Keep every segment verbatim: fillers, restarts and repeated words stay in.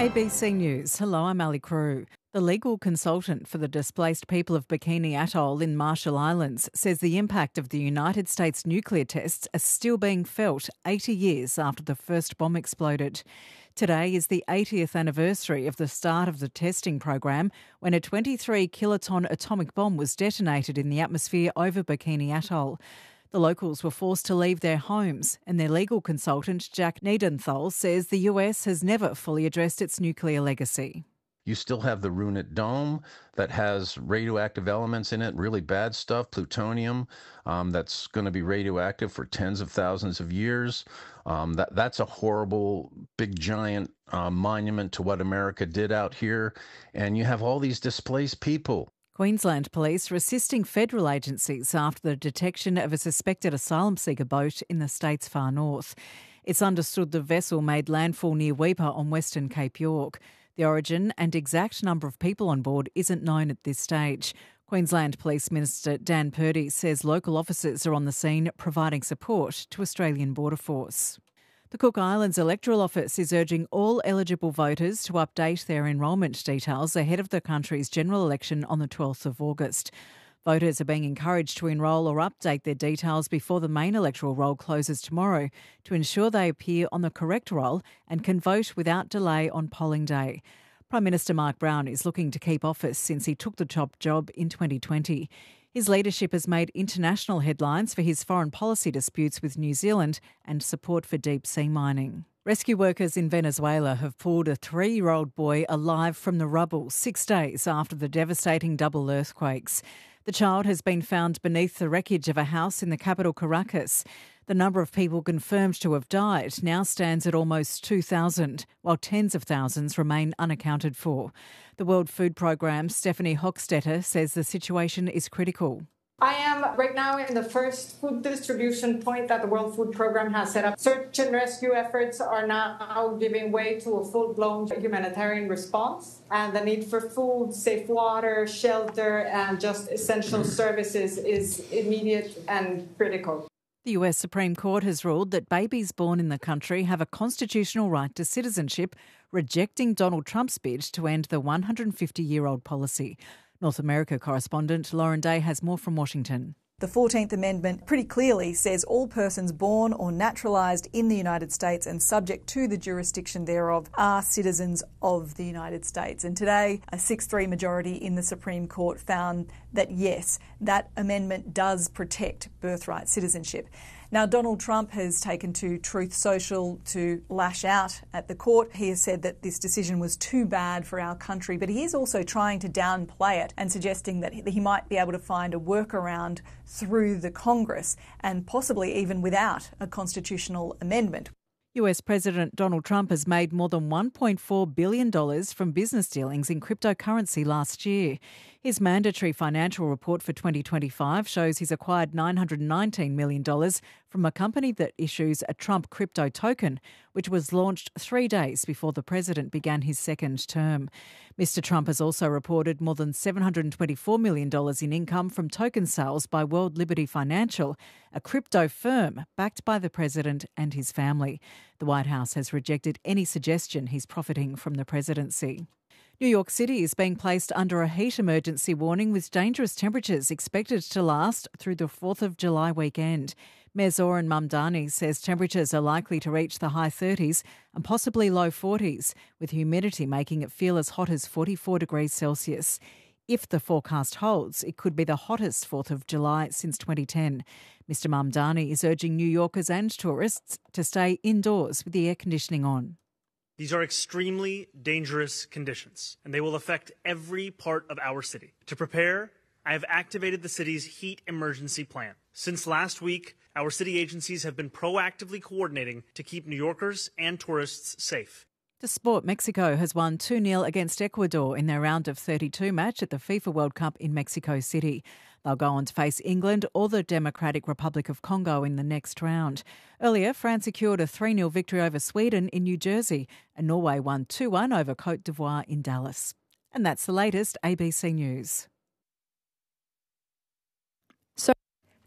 A B C News. Hello, I'm Ali Crew. The legal consultant for the displaced people of Bikini Atoll in Marshall Islands says the impact of the United States nuclear tests are still being felt eighty years after the first bomb exploded. Today is the eightieth anniversary of the start of the testing program when a twenty-three kiloton atomic bomb was detonated in the atmosphere over Bikini Atoll. The locals were forced to leave their homes, and their legal consultant, Jack Niedenthal, says the U S has never fully addressed its nuclear legacy. You still have the Runit Dome that has radioactive elements in it, really bad stuff, plutonium, um, that's going to be radioactive for tens of thousands of years. Um, that That's a horrible, big, giant uh, monument to what America did out here. And you have all these displaced people. Queensland Police are assisting federal agencies after the detection of a suspected asylum seeker boat in the state's far north. It's understood the vessel made landfall near Weipa on Western Cape York. The origin and exact number of people on board isn't known at this stage. Queensland Police Minister Dan Purdy says local officers are on the scene providing support to Australian Border Force. The Cook Islands Electoral Office is urging all eligible voters to update their enrolment details ahead of the country's general election on the twelfth of August. Voters are being encouraged to enrol or update their details before the main electoral roll closes tomorrow to ensure they appear on the correct roll and can vote without delay on polling day. Prime Minister Mark Brown is looking to keep office since he took the top job in twenty twenty. His leadership has made international headlines for his foreign policy disputes with New Zealand and support for deep sea mining. Rescue workers in Venezuela have pulled a three-year-old boy alive from the rubble six days after the devastating double earthquakes. The child has been found beneath the wreckage of a house in the capital Caracas. The number of people confirmed to have died now stands at almost two thousand, while tens of thousands remain unaccounted for. The World Food Programme's Stephanie Hochstetter says the situation is critical. I am right now in the first food distribution point that the World Food Programme has set up. Search and rescue efforts are now giving way to a full-blown humanitarian response, and the need for food, safe water, shelter, and just essential services is immediate and critical. The U S Supreme Court has ruled that babies born in the country have a constitutional right to citizenship, rejecting Donald Trump's bid to end the one hundred fifty-year-old policy. North America correspondent Lauren Day has more from Washington. The fourteenth Amendment pretty clearly says all persons born or naturalised in the United States and subject to the jurisdiction thereof are citizens of the United States. And today, a six three majority in the Supreme Court found that, yes, that amendment does protect birthright citizenship. Now, Donald Trump has taken to Truth Social to lash out at the court. He has said that this decision was too bad for our country, but he is also trying to downplay it and suggesting that he might be able to find a workaround through the Congress and possibly even without a constitutional amendment. U S President Donald Trump has made more than one point four billion dollars from business dealings in cryptocurrency last year. His mandatory financial report for twenty twenty-five shows he's acquired nine hundred nineteen million dollars from a company that issues a Trump crypto token, which was launched three days before the president began his second term. Mister Trump has also reported more than seven hundred twenty-four million dollars in income from token sales by World Liberty Financial, a crypto firm backed by the president and his family. The White House has rejected any suggestion he's profiting from the presidency. New York City is being placed under a heat emergency warning with dangerous temperatures expected to last through the fourth of July weekend. Mayor Zoran Mamdani says temperatures are likely to reach the high thirties and possibly low forties, with humidity making it feel as hot as forty-four degrees Celsius. If the forecast holds, it could be the hottest fourth of July since twenty ten. Mister Mamdani is urging New Yorkers and tourists to stay indoors with the air conditioning on. These are extremely dangerous conditions, and they will affect every part of our city. To prepare, I have activated the city's heat emergency plan. Since last week, our city agencies have been proactively coordinating to keep New Yorkers and tourists safe. To sport, Mexico has won two nil against Ecuador in their round of thirty-two match at the FIFA World Cup in Mexico City. They'll go on to face England or the Democratic Republic of Congo in the next round. Earlier, France secured a three nil victory over Sweden in New Jersey, and Norway won two one over Côte d'Ivoire in Dallas. And that's the latest A B C News.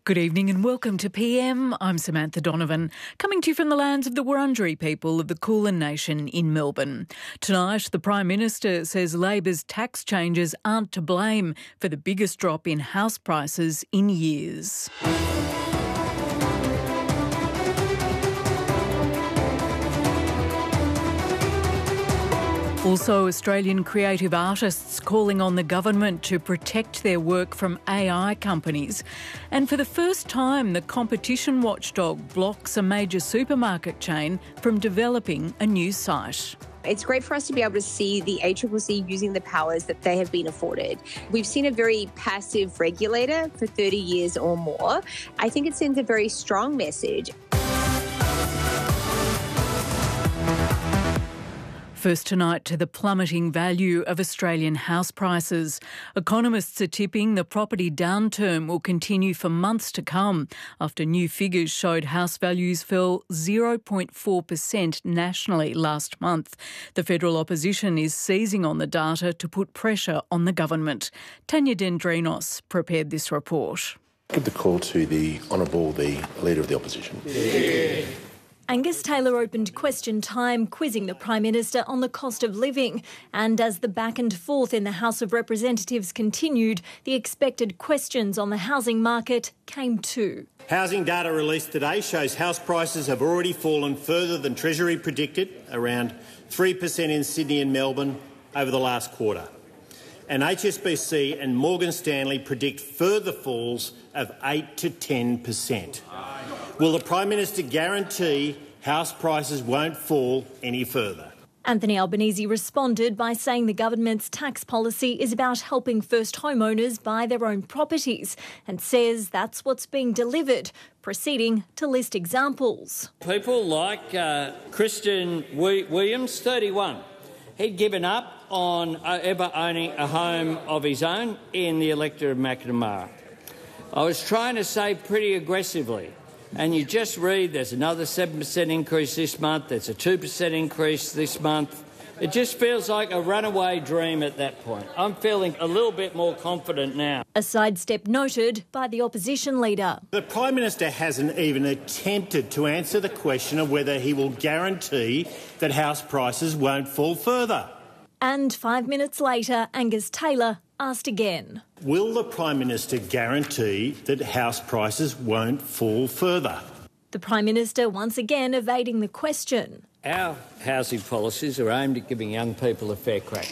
Good evening and welcome to P M. I'm Samantha Donovan, coming to you from the lands of the Wurundjeri people of the Kulin Nation in Melbourne. Tonight, the Prime Minister says Labor's tax changes aren't to blame for the biggest drop in house prices in years. Also, Australian creative artists calling on the government to protect their work from A I companies. And for the first time, the competition watchdog blocks a major supermarket chain from developing a new site. It's great for us to be able to see the A C C C using the powers that they have been afforded. We've seen a very passive regulator for thirty years or more. I think it sends a very strong message. First tonight to the plummeting value of Australian house prices. Economists are tipping the property downturn will continue for months to come after new figures showed house values fell zero point four percent nationally last month. The federal opposition is seizing on the data to put pressure on the government. Tanya Dendrinos prepared this report. Give the call to the Honourable, the Leader of the Opposition. Yeah. Angus Taylor opened question time, quizzing the Prime Minister on the cost of living. And as the back and forth in the House of Representatives continued, the expected questions on the housing market came too. Housing data released today shows house prices have already fallen further than Treasury predicted, around three percent in Sydney and Melbourne over the last quarter. And H S B C and Morgan Stanley predict further falls of eight to ten percent. Will the Prime Minister guarantee house prices won't fall any further? Anthony Albanese responded by saying the government's tax policy is about helping first homeowners buy their own properties and says that's what's being delivered, proceeding to list examples. People like uh, Christian Williams, thirty-one. He'd given up on ever owning a home of his own in the electorate of Macnamara. I was trying to say pretty aggressively, and you just read there's another seven percent increase this month, there's a two percent increase this month. It just feels like a runaway dream at that point. I'm feeling a little bit more confident now. A sidestep noted by the opposition leader. The Prime Minister hasn't even attempted to answer the question of whether he will guarantee that house prices won't fall further. And five minutes later, Angus Taylor asked again. Will the Prime Minister guarantee that house prices won't fall further? The Prime Minister once again evading the question. Our housing policies are aimed at giving young people a fair crack.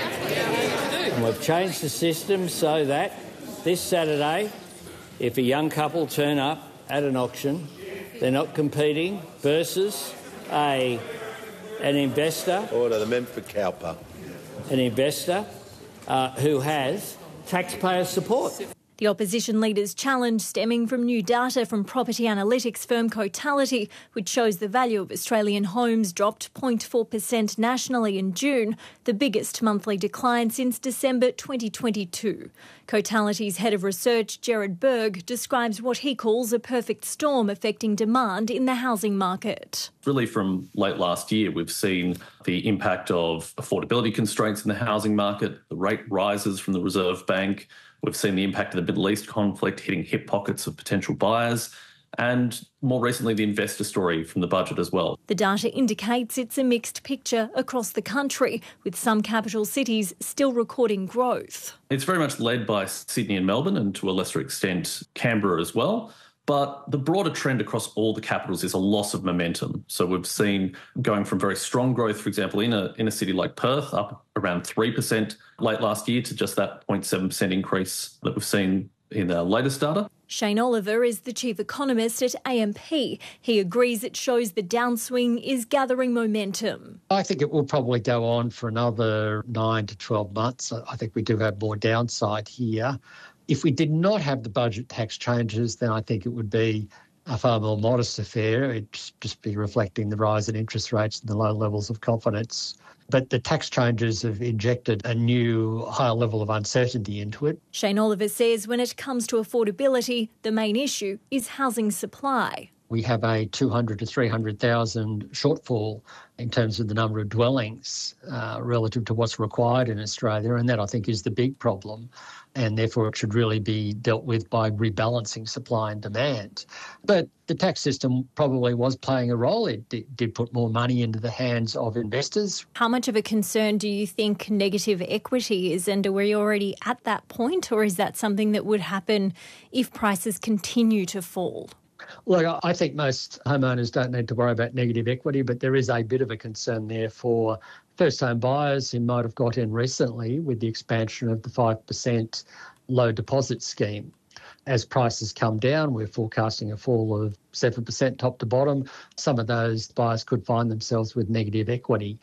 And we've changed the system so that this Saturday, if a young couple turn up at an auction, they're not competing versus a an investor. Order the member for Cowper. An investor uh, who has taxpayer support. The opposition leader's challenge stemming from new data from property analytics firm Cotality, which shows the value of Australian homes dropped zero point four percent nationally in June, the biggest monthly decline since December twenty twenty-two. Cotality's head of research, Gerard Berg, describes what he calls a perfect storm affecting demand in the housing market. Really from late last year, we've seen the impact of affordability constraints in the housing market, the rate rises from the Reserve Bank. We've seen the impact of the Middle East conflict hitting hip pockets of potential buyers, and more recently the investor story from the budget as well. The data indicates it's a mixed picture across the country, with some capital cities still recording growth. It's very much led by Sydney and Melbourne, and to a lesser extent Canberra as well. But the broader trend across all the capitals is a loss of momentum. So we've seen going from very strong growth, for example, in a in a city like Perth, up around three percent late last year, to just that zero point seven percent increase that we've seen in the latest data. Shane Oliver is the chief economist at A M P. He agrees it shows the downswing is gathering momentum. I think it will probably go on for another nine to twelve months. I think we do have more downside here. If we did not have the budget tax changes, then I think it would be a far more modest affair. It'd just be reflecting the rise in interest rates and the low levels of confidence. But the tax changes have injected a new higher level of uncertainty into it. Shane Oliver says when it comes to affordability, the main issue is housing supply. We have a two hundred to three hundred thousand shortfall in terms of the number of dwellings uh, relative to what's required in Australia, and that I think is the big problem, and therefore it should really be dealt with by rebalancing supply and demand. But the tax system probably was playing a role. It did, did put more money into the hands of investors. How much of a concern do you think negative equity is, and are we already at that point, or is that something that would happen if prices continue to fall? Look, I think most homeowners don't need to worry about negative equity, but there is a bit of a concern there for first-home buyers who might have got in recently with the expansion of the five percent low deposit scheme. As prices come down, we're forecasting a fall of seven percent top to bottom. Some of those buyers could find themselves with negative equity.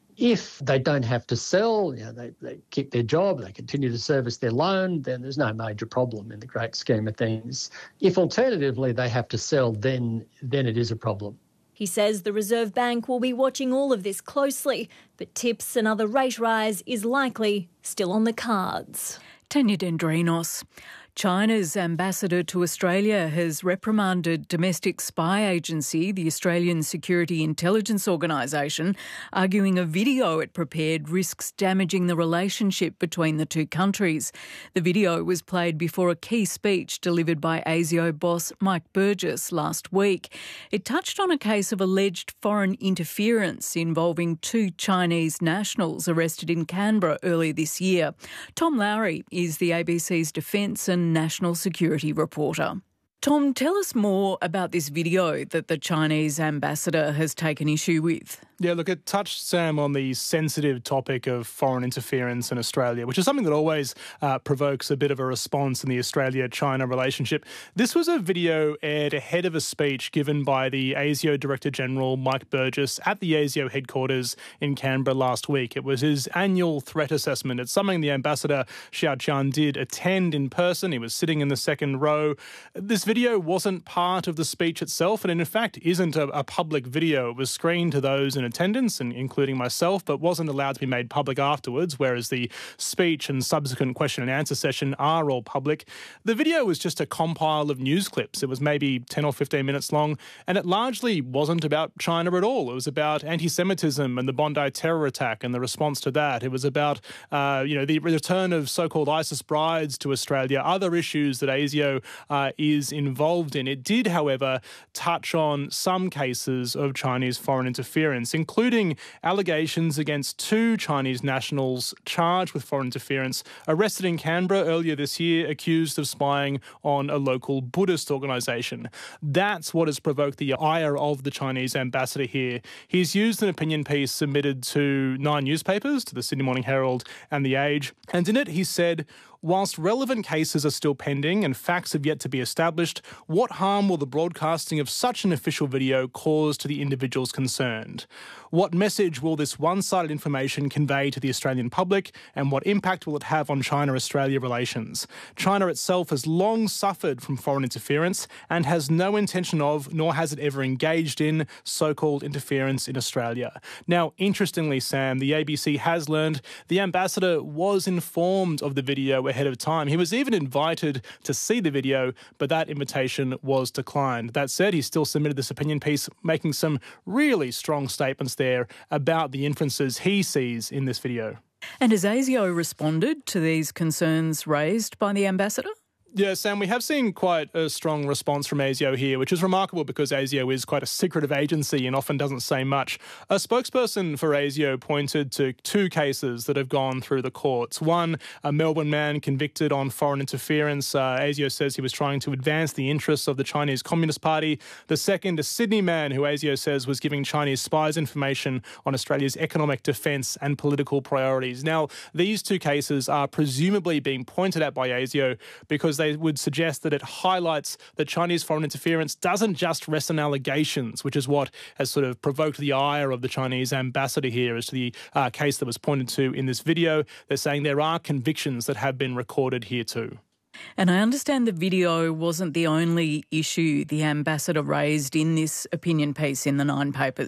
If they don't have to sell, you know, they, they keep their job, they continue to service their loan, then there's no major problem in the great scheme of things. If alternatively they have to sell, then then it is a problem. He says the Reserve Bank will be watching all of this closely, but tips another rate rise is likely still on the cards. Tanya Dendrinos. China's ambassador to Australia has reprimanded domestic spy agency, the Australian Security Intelligence Organisation, arguing a video it prepared risks damaging the relationship between the two countries. The video was played before a key speech delivered by ASIO boss Mike Burgess last week. It touched on a case of alleged foreign interference involving two Chinese nationals arrested in Canberra earlier this year. Tom Lowry is the A B C's defence and national security reporter. Tom, tell us more about this video that the Chinese ambassador has taken issue with. Yeah, look, it touched, Sam, on the sensitive topic of foreign interference in Australia, which is something that always uh, provokes a bit of a response in the Australia-China relationship. This was a video aired ahead of a speech given by the ASIO Director-General Mike Burgess at the ASIO headquarters in Canberra last week. It was his annual threat assessment. It's something the Ambassador Xiao Qian did attend in person. He was sitting in the second row. This video wasn't part of the speech itself, and in fact isn't a, a public video. It was screened to those in attendance, and including myself, but wasn't allowed to be made public afterwards, whereas the speech and subsequent question and answer session are all public. The video was just a compile of news clips. It was maybe ten or fifteen minutes long, and it largely wasn't about China at all. It was about anti-Semitism and the Bondi terror attack and the response to that. It was about, uh, you know, the return of so-called ISIS brides to Australia, other issues that ASIO uh, is involved in. It did, however, touch on some cases of Chinese foreign interference, including allegations against two Chinese nationals charged with foreign interference, arrested in Canberra earlier this year, accused of spying on a local Buddhist organisation. That's what has provoked the ire of the Chinese ambassador here. He's used an opinion piece submitted to nine newspapers, to the Sydney Morning Herald and The Age, and in it he said, "Whilst relevant cases are still pending and facts have yet to be established, what harm will the broadcasting of such an official video cause to the individuals concerned? What message will this one-sided information convey to the Australian public, and what impact will it have on China-Australia relations? China itself has long suffered from foreign interference and has no intention of, nor has it ever engaged in, so-called interference in Australia." Now, interestingly, Sam, the A B C has learned the ambassador was informed of the video ahead of time. He was even invited to see the video, but that invitation was declined. That said, he still submitted this opinion piece, making some really strong statements there about the inferences he sees in this video. And has ASIO responded to these concerns raised by the ambassador? Yeah, Sam, we have seen quite a strong response from ASIO here, which is remarkable because ASIO is quite a secretive agency and often doesn't say much. A spokesperson for ASIO pointed to two cases that have gone through the courts. One, a Melbourne man convicted on foreign interference. Uh, ASIO says he was trying to advance the interests of the Chinese Communist Party. The second, a Sydney man who ASIO says was giving Chinese spies information on Australia's economic, defence and political priorities. Now, these two cases are presumably being pointed at by ASIO because they They would suggest that it highlights that Chinese foreign interference doesn't just rest on allegations, which is what has sort of provoked the ire of the Chinese ambassador here as to the uh, case that was pointed to in this video. They're saying there are convictions that have been recorded here too. And I understand the video wasn't the only issue the ambassador raised in this opinion piece in the Nine papers.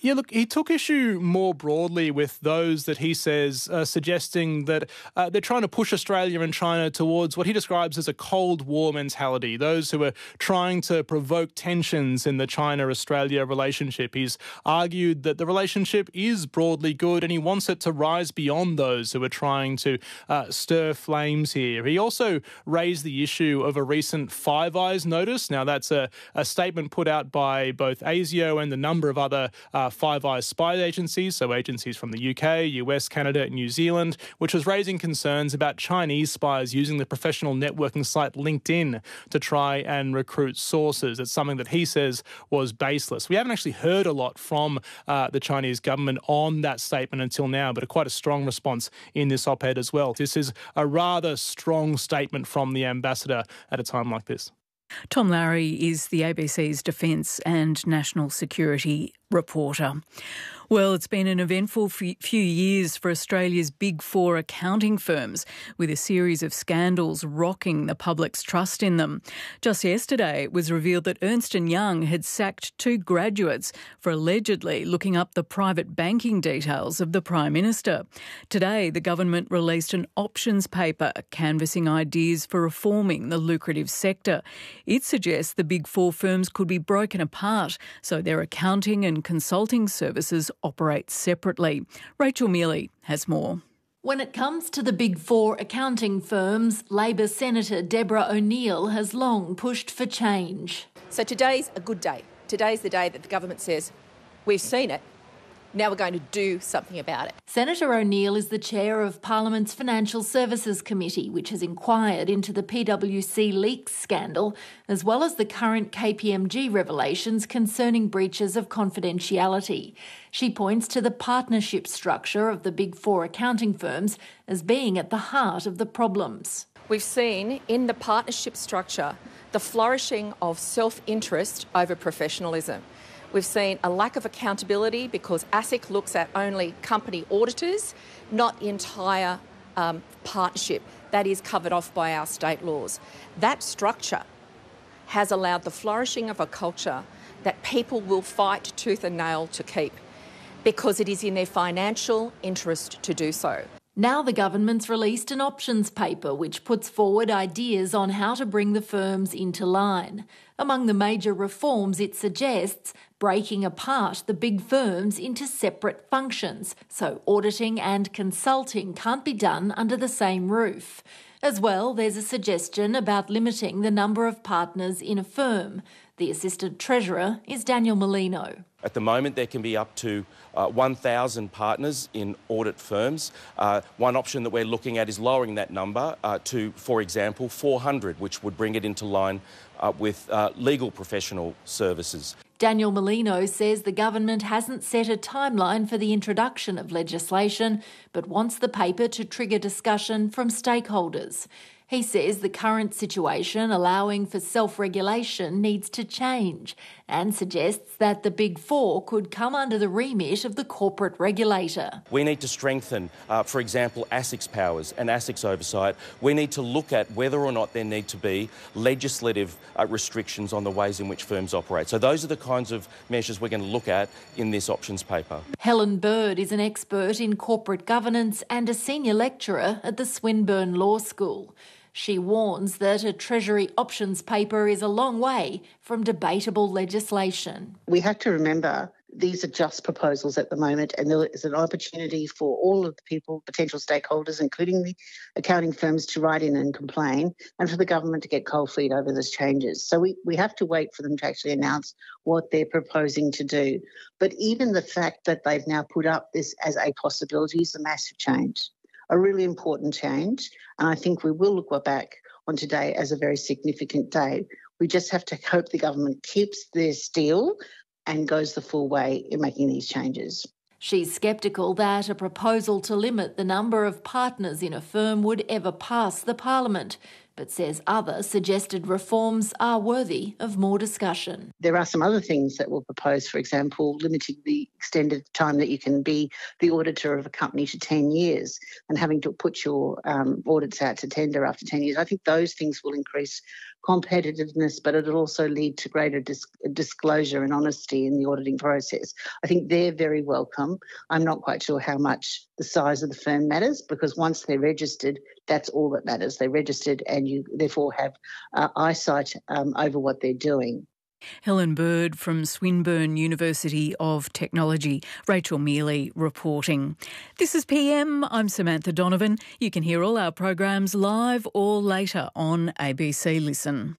Yeah, look, he took issue more broadly with those that he says uh, suggesting that uh, they're trying to push Australia and China towards what he describes as a Cold War mentality, those who are trying to provoke tensions in the China-Australia relationship. He's argued that the relationship is broadly good and he wants it to rise beyond those who are trying to uh, stir flames here. He also raised the issue of a recent Five Eyes notice. Now, that's a, a statement put out by both ASIO and a number of other uh, Five Eyes spy agencies, so agencies from the U K, U S, Canada and New Zealand, which was raising concerns about Chinese spies using the professional networking site LinkedIn to try and recruit sources. It's something that he says was baseless. We haven't actually heard a lot from uh, the Chinese government on that statement until now, but a quite a strong response in this op-ed as well. This is a rather strong statement from the ambassador at a time like this. Tom Larry is the A B C's Defence and National Security reporter. Well, it's been an eventful few years for Australia's Big Four accounting firms, with a series of scandals rocking the public's trust in them. Just yesterday, it was revealed that Ernst and Young had sacked two graduates for allegedly looking up the private banking details of the Prime Minister. Today, the government released an options paper canvassing ideas for reforming the lucrative sector. It suggests the Big Four firms could be broken apart so their accounting and consulting services operate separately. Rachel Mealy has more. When it comes to the Big Four accounting firms, Labor Senator Deborah O'Neill has long pushed for change. So today's a good day. Today's the day that the government says, we've seen it, now we're going to do something about it. Senator O'Neill is the chair of Parliament's Financial Services Committee, which has inquired into the P W C leaks scandal, as well as the current K P M G revelations concerning breaches of confidentiality. She points to the partnership structure of the Big Four accounting firms as being at the heart of the problems. We've seen in the partnership structure the flourishing of self-interest over professionalism. We've seen a lack of accountability because ASIC looks at only company auditors, not the entire um, partnership. That is covered off by our state laws. That structure has allowed the flourishing of a culture that people will fight tooth and nail to keep because it is in their financial interest to do so. Now the government's released an options paper which puts forward ideas on how to bring the firms into line. Among the major reforms it suggests breaking apart the big firms into separate functions, so auditing and consulting can't be done under the same roof. As well, there's a suggestion about limiting the number of partners in a firm. The Assistant Treasurer is Daniel Molino. At the moment, there can be up to uh, one thousand partners in audit firms. Uh, one option that we're looking at is lowering that number uh, to, for example, four hundred, which would bring it into line uh, with uh, legal professional services. Daniel Molino says the government hasn't set a timeline for the introduction of legislation, but wants the paper to trigger discussion from stakeholders. He says the current situation allowing for self-regulation needs to change and suggests that the Big Four could come under the remit of the corporate regulator. We need to strengthen, uh, for example, ASIC's powers and ASIC's oversight. We need to look at whether or not there need to be legislative uh, restrictions on the ways in which firms operate. So those are the kinds of measures we're going to look at in this options paper. Helen Bird is an expert in corporate governance and a senior lecturer at the Swinburne Law School. She warns that a Treasury options paper is a long way from debatable legislation. We have to remember these are just proposals at the moment, and there is an opportunity for all of the people, potential stakeholders, including the accounting firms, to write in and complain, and for the government to get cold feet over those changes. So we, we have to wait for them to actually announce what they're proposing to do. But even the fact that they've now put up this as a possibility is a massive change. A really important change, and I think we will look back on today as a very significant day. We just have to hope the government keeps their steel and goes the full way in making these changes. She's sceptical that a proposal to limit the number of partners in a firm would ever pass the Parliament, but says other suggested reforms are worthy of more discussion. There are some other things that were proposed, for example, limiting the extended time that you can be the auditor of a company to ten years and having to put your um, audits out to tender after ten years. I think those things will increase competitiveness, but it'll also lead to greater dis- disclosure and honesty in the auditing process. I think they're very welcome. I'm not quite sure how much the size of the firm matters, because once they're registered, that's all that matters. They're registered and you therefore have uh, eyesight um, over what they're doing. Helen Bird from Swinburne University of Technology. Rachel Mealy reporting. This is P M. I'm Samantha Donovan. You can hear all our programs live or later on A B C Listen.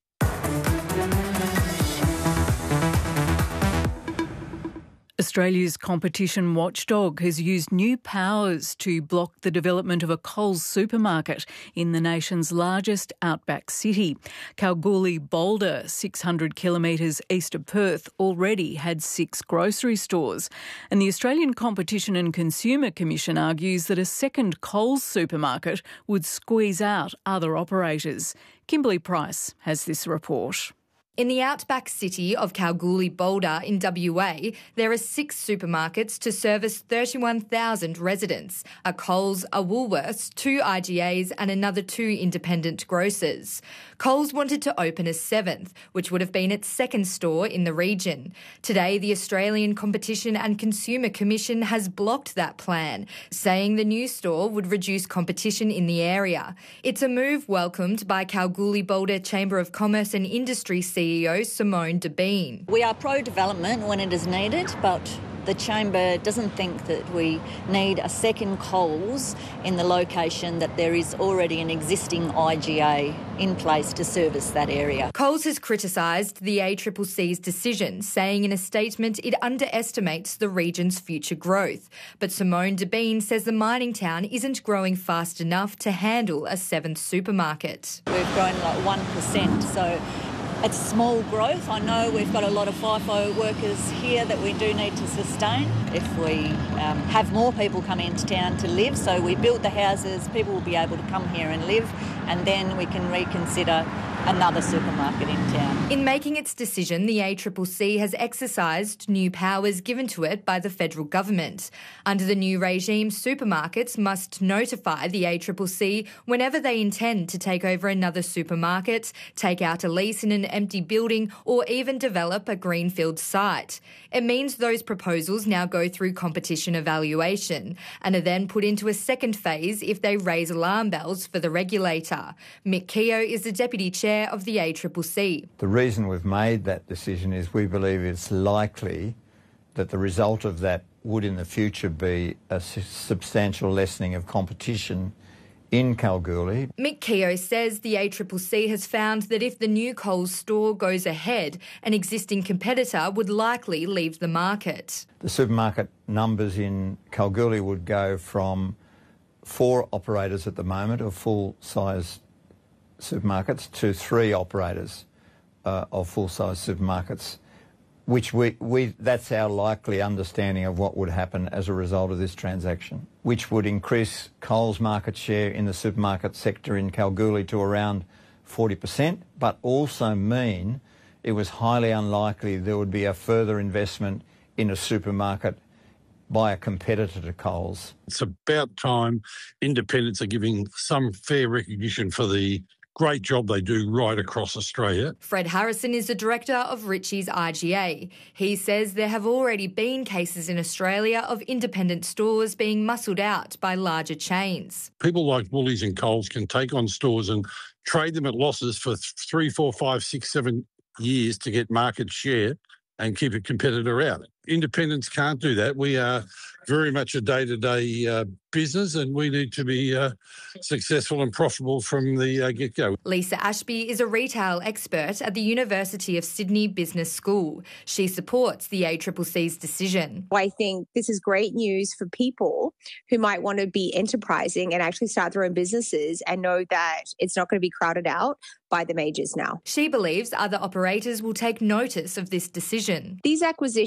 Australia's competition watchdog has used new powers to block the development of a Coles supermarket in the nation's largest outback city. Kalgoorlie-Boulder, six hundred kilometres east of Perth, already had six grocery stores. And the Australian Competition and Consumer Commission argues that a second Coles supermarket would squeeze out other operators. Kimberly Price has this report. In the outback city of Kalgoorlie-Boulder in W A, there are six supermarkets to service thirty-one thousand residents, a Coles, a Woolworths, two I G As and another two independent grocers. Coles wanted to open a seventh, which would have been its second store in the region. Today, the Australian Competition and Consumer Commission has blocked that plan, saying the new store would reduce competition in the area. It's a move welcomed by Kalgoorlie-Boulder Chamber of Commerce and Industry C E O Simone Debeen. We are pro-development when it is needed, but the Chamber doesn't think that we need a second Coles in the location that there is already an existing I G A in place to service that area. Coles has criticised the A C C C's decision, saying in a statement it underestimates the region's future growth. But Simone Debeen says the mining town isn't growing fast enough to handle a seventh supermarket. We've grown like one percent, so it's small growth. I know we've got a lot of FIFO workers here that we do need to sustain. If we um, have more people come into town to live, so we build the houses, people will be able to come here and live, and then we can reconsider another supermarket in town. In making its decision, the A C C C has exercised new powers given to it by the federal government. Under the new regime, supermarkets must notify the A C C C whenever they intend to take over another supermarket, take out a lease in an empty building, or even develop a greenfield site. It means those proposals now go through competition evaluation and are then put into a second phase if they raise alarm bells for the regulator. Mick Keogh is the Deputy Chair of the A C C C. The reason we've made that decision is we believe it's likely that the result of that would in the future be a substantial lessening of competition in Kalgoorlie. Mick Keogh says the A C C C has found that if the new Coles store goes ahead, an existing competitor would likely leave the market. The supermarket numbers in Kalgoorlie would go from four operators at the moment of full-size supermarkets to three operators uh, of full-size supermarkets, which we, we that's our likely understanding of what would happen as a result of this transaction, which would increase Coles' market share in the supermarket sector in Kalgoorlie to around forty percent, but also mean it was highly unlikely there would be a further investment in a supermarket by a competitor to Coles. It's about time independents are giving some fair recognition for the great job they do right across Australia. Fred Harrison is the director of Ritchie's I G A. He says there have already been cases in Australia of independent stores being muscled out by larger chains. People like Woolies and Coles can take on stores and trade them at losses for three, four, five, six, seven years to get market share and keep a competitor out. Independents can't do that. We are very much a day-to-day uh, business and we need to be uh, successful and profitable from the uh, get-go. Lisa Ashby is a retail expert at the University of Sydney Business School. She supports the A C C C's decision. I think this is great news for people who might want to be enterprising and actually start their own businesses and know that it's not going to be crowded out by the majors now. She believes other operators will take notice of this decision. These acquisitions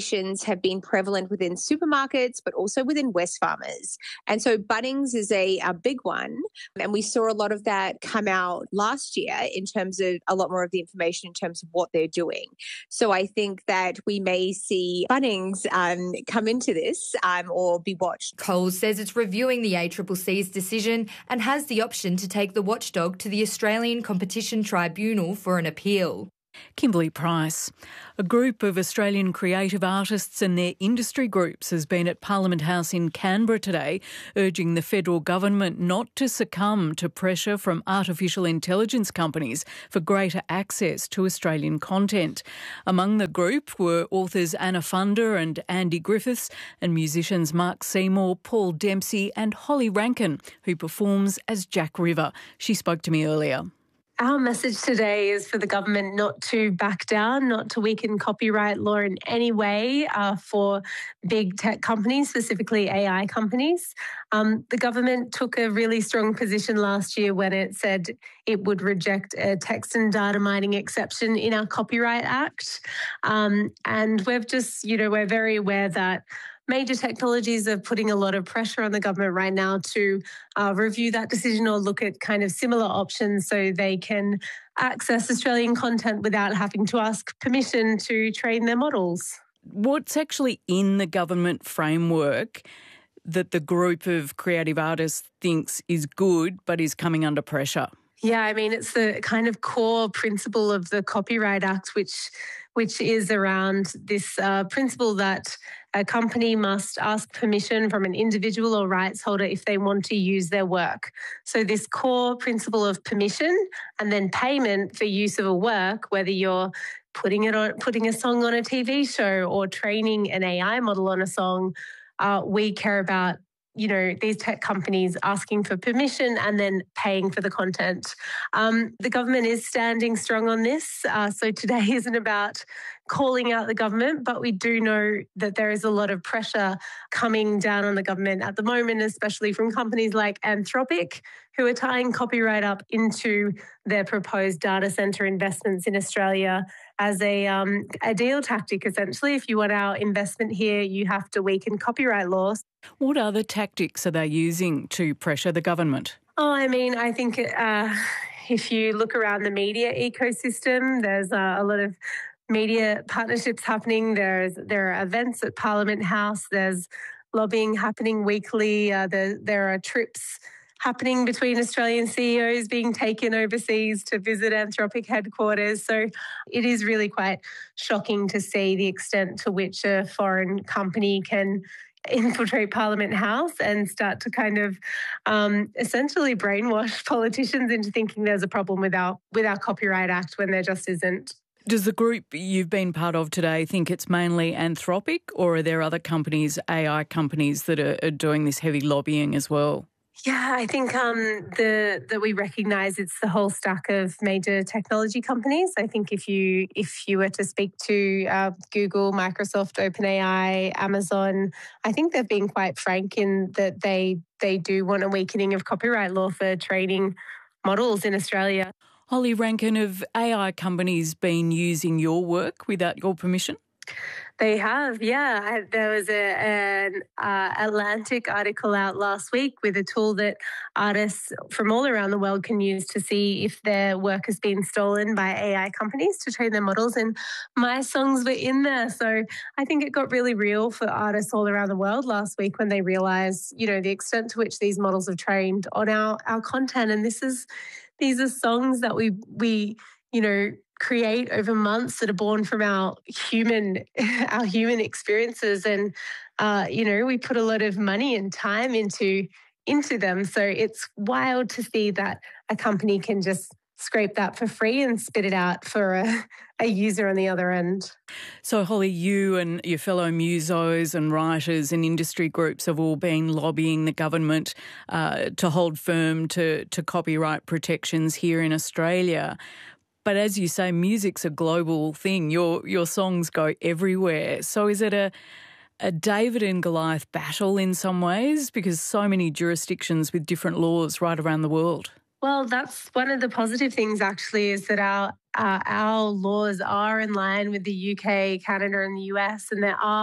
have been prevalent within supermarkets, but also within Wesfarmers. And so Bunnings is a, a big one. And we saw a lot of that come out last year in terms of a lot more of the information in terms of what they're doing. So I think that we may see Bunnings um, come into this um, or be watched. Coles says it's reviewing the A C C C's decision and has the option to take the watchdog to the Australian Competition Tribunal for an appeal. Kimberly Price. A group of Australian creative artists and their industry groups has been at Parliament House in Canberra today, urging the federal government not to succumb to pressure from artificial intelligence companies for greater access to Australian content. Among the group were authors Anna Funder and Andy Griffiths and musicians Mark Seymour, Paul Dempsey and Holly Rankin, who performs as Jack River. She spoke to me earlier. Our message today is for the government not to back down, not to weaken copyright law in any way uh, for big tech companies, specifically A I companies. Um, the government took a really strong position last year when it said it would reject a text and data mining exception in our Copyright Act. Um, and we've just, you know, we're very aware that major technologies are putting a lot of pressure on the government right now to uh, review that decision or look at kind of similar options so they can access Australian content without having to ask permission to train their models. What's actually in the government framework that the group of creative artists thinks is good but is coming under pressure? Yeah, I mean, it's the kind of core principle of the Copyright Act, which which is around this uh, principle that a company must ask permission from an individual or rights holder if they want to use their work. So this core principle of permission and then payment for use of a work, whether you're putting it on, putting a song on a T V show or training an A I model on a song, uh, we care about, you know, these tech companies asking for permission and then paying for the content. Um, the government is standing strong on this. Uh, so today isn't about calling out the government, but we do know that there is a lot of pressure coming down on the government at the moment, especially from companies like Anthropic, who are tying copyright up into their proposed data centre investments in Australia as a um, a deal tactic, essentially. If you want our investment here, you have to weaken copyright laws. What other tactics are they using to pressure the government? Oh, I mean, I think uh, if you look around the media ecosystem, there's uh, a lot of media partnerships happening. There's there are events at Parliament House. There's lobbying happening weekly. Uh, there, there are trips happening between Australian C E Os being taken overseas to visit Anthropic headquarters. So it is really quite shocking to see the extent to which a foreign company can infiltrate Parliament House and start to kind of um, essentially brainwash politicians into thinking there's a problem with our, with our Copyright Act when there just isn't. Does the group you've been part of today think it's mainly Anthropic, or are there other companies, A I companies, that are, are doing this heavy lobbying as well? Yeah, I think um, the that we recognise it's the whole stack of major technology companies. I think if you if you were to speak to uh, Google, Microsoft, OpenAI, Amazon, I think they've been quite frank in that they they do want a weakening of copyright law for training models in Australia. Holly Rankin, have A I companies been using your work without your permission? They have, yeah. There was a, an uh, Atlantic article out last week with a tool that artists from all around the world can use to see if their work has been stolen by A I companies to train their models. And my songs were in there. So I think it got really real for artists all around the world last week when they realised, you know, the extent to which these models have trained on our, our content. And this is these are songs that we we, you know, create over months that are born from our human our human experiences, and uh, you know, we put a lot of money and time into into them. So it's wild to see that a company can just scrape that for free and spit it out for a, a user on the other end. So Holly, you and your fellow musos and writers and industry groups have all been lobbying the government uh, to hold firm to, to copyright protections here in Australia. But as you say, music's a global thing. Your your songs go everywhere. So is it a a David and Goliath battle in some ways, because so many jurisdictions with different laws right around the world? Well, that's one of the positive things, actually, is that our uh, our laws are in line with the U K, Canada and the U S, and there are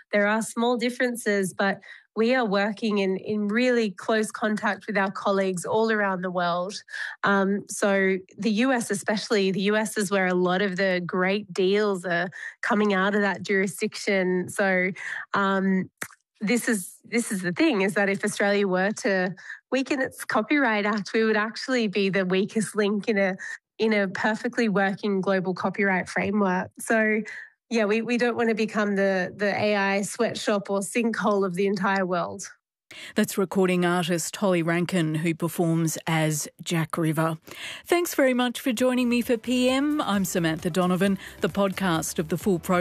there are small differences, but we are working in, in really close contact with our colleagues all around the world. Um, so the U S especially, the U S is where a lot of the great deals are coming out of that jurisdiction. So um, this is this is the thing, is that if Australia were to weaken its Copyright Act, we would actually be the weakest link in a in a perfectly working global copyright framework. So yeah, we, we don't want to become the, the A I sweatshop or sinkhole of the entire world. That's recording artist Holly Rankin, who performs as Jack River. Thanks very much for joining me for P M. I'm Samantha Donovan. The podcast of the full program